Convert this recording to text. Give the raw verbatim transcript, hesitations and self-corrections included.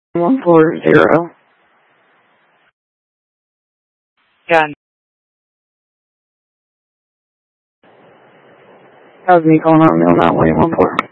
One four zero. Yeah. That was me calling out mail, not one one four.